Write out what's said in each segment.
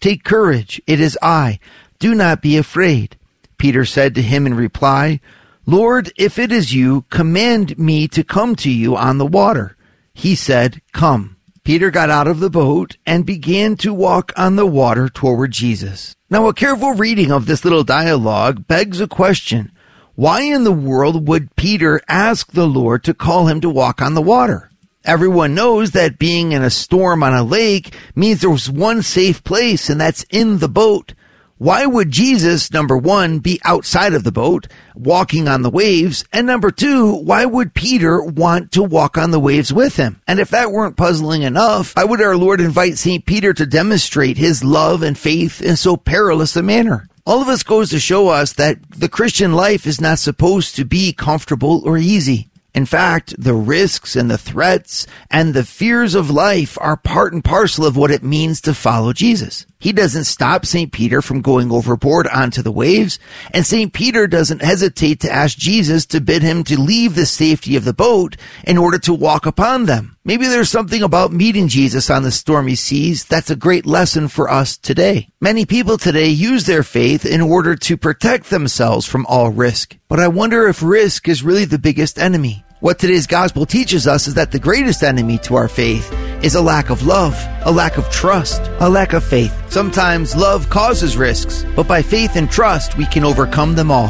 Take courage, it is I. Do not be afraid. Peter said to him in reply, Lord, if it is you, command me to come to you on the water. He said, Come. Peter got out of the boat and began to walk on the water toward Jesus. Now, a careful reading of this little dialogue begs a question. Why in the world would Peter ask the Lord to call him to walk on the water? Everyone knows that being in a storm on a lake means there's one safe place, and that's in the boat. Why would Jesus, number one, be outside of the boat, walking on the waves? And number two, why would Peter want to walk on the waves with him? And if that weren't puzzling enough, why would our Lord invite St. Peter to demonstrate his love and faith in so perilous a manner? All of this goes to show us that the Christian life is not supposed to be comfortable or easy. In fact, the risks and the threats and the fears of life are part and parcel of what it means to follow Jesus. He doesn't stop St. Peter from going overboard onto the waves, and St. Peter doesn't hesitate to ask Jesus to bid him to leave the safety of the boat in order to walk upon them. Maybe there's something about meeting Jesus on the stormy seas that's a great lesson for us today. Many people today use their faith in order to protect themselves from all risk. But I wonder if risk is really the biggest enemy. What today's gospel teaches us is that the greatest enemy to our faith is a lack of love, a lack of trust, a lack of faith. Sometimes love causes risks, but by faith and trust, we can overcome them all.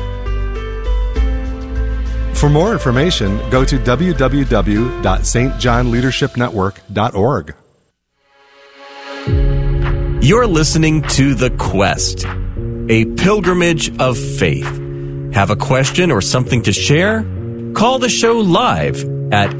For more information, go to www.stjohnleadershipnetwork.org. You're listening to The Quest, a pilgrimage of faith. Have a question or something to share? Call the show live at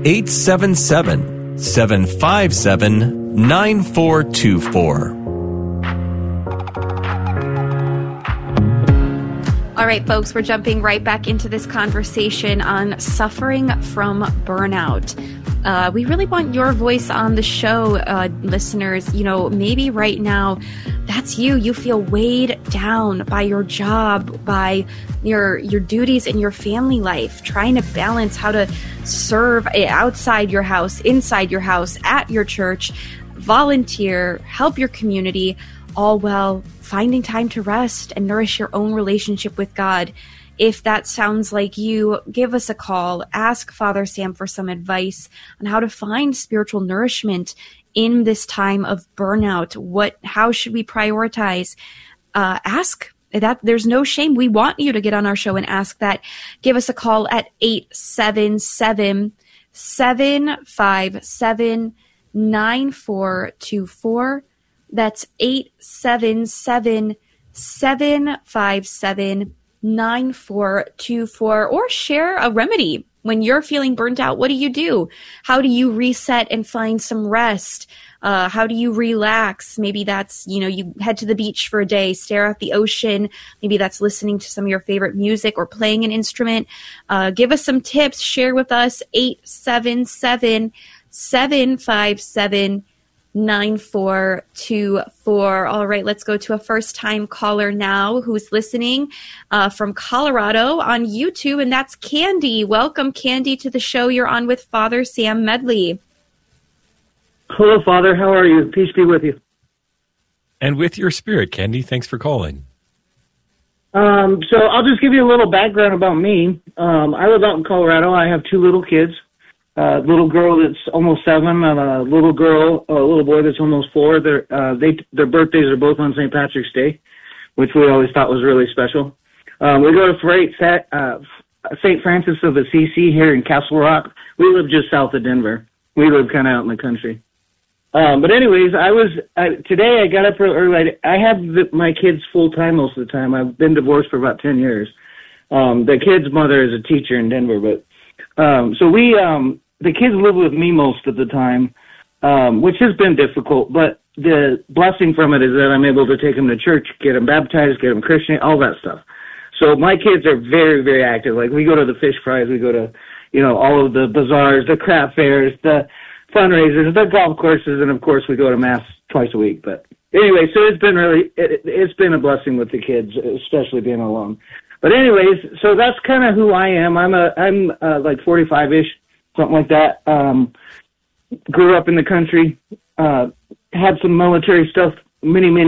877-757-9424. All right, folks, we're jumping right back into this conversation on suffering from burnout. We really want your voice on the show, listeners. You know, maybe right now that's you. You feel weighed down by your job, by your duties in your family life, trying to balance how to serve outside your house, inside your house, at your church, volunteer, help your community, all while finding time to rest and nourish your own relationship with God. If that sounds like you, give us a call. Ask Father Sam for some advice on how to find spiritual nourishment in this time of burnout. How should we prioritize? Ask that. There's no shame. We want you to get on our show and ask that. Give us a call at 877-757-9424. That's 877-757-9424, or share a remedy. When you're feeling burnt out, what do you do? How do you reset and find some rest? How do you relax? Maybe that's, you head to the beach for a day, stare at the ocean. Maybe that's listening to some of your favorite music or playing an instrument. Give us some tips. Share with us. 877-757-9424. All right, let's go to a first-time caller now who's listening from Colorado on YouTube, and that's Candy. Welcome, Candy, to the show. You're on with Father Sam Medley. Hello, Father. How are you? Peace be with you. And with your spirit, Candy. Thanks for calling. So I'll just give you a little background about me. I live out in Colorado. I have two little kids. A little girl that's almost 7 and a little boy that's almost 4. Their birthdays are both on St. Patrick's Day, which we always thought was really special. We go to St. Francis of Assisi here in Castle Rock. We live just south of Denver. We live kind of out in the country. But anyways, today I got up real early. I have my kids full time most of the time. I've been divorced for about 10 years. The kid's mother is a teacher in Denver, but the kids live with me most of the time, which has been difficult, but the blessing from it is that I'm able to take them to church, get them baptized, get them Christian, all that stuff. So my kids are very, very active. Like, we go to the fish fries, we go to, all of the bazaars, the craft fairs, the fundraisers, the golf courses, and of course we go to Mass twice a week. But anyway, so it's been a blessing with the kids, especially being alone. But anyways, so that's kind of who I am. I'm like 45-ish, something like that. Grew up in the country, had some military stuff many